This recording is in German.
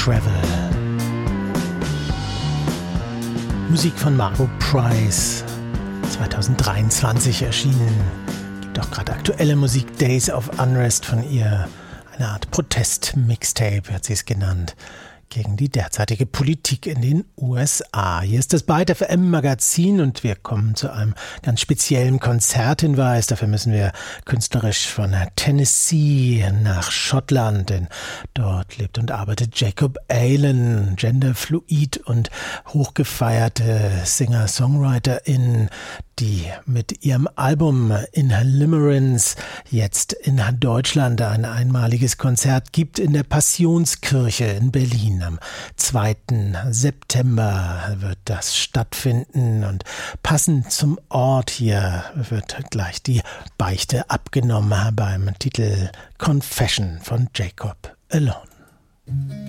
Travel. Musik von Margo Price, 2023 erschienen. Gibt auch gerade aktuelle Musik, Days of Unrest von ihr. Eine Art Protest-Mixtape, hat sie es genannt, gegen die derzeitige Politik in den USA. Hier ist das Byte FM Magazin und wir kommen zu einem ganz speziellen Konzerthinweis. Dafür müssen wir künstlerisch von Tennessee nach Schottland, denn dort lebt und arbeitet Jacob Aylan, genderfluid und hochgefeierte Singer-Songwriterin, die mit ihrem Album Inlimerance jetzt in Deutschland ein einmaliges Konzert gibt in der Passionskirche in Berlin. Am 2. September wird das stattfinden und passend zum Ort hier wird gleich die Beichte abgenommen beim Titel Confession von Jacob Alone.